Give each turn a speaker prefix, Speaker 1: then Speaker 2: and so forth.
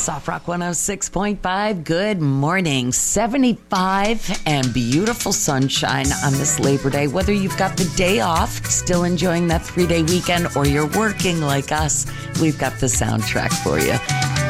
Speaker 1: Soft Rock 106.5. Good morning. 75 and beautiful sunshine on this Labor Day. Whether you've got the day off, still enjoying that 3-day weekend, or you're working like us, we've got the soundtrack for you.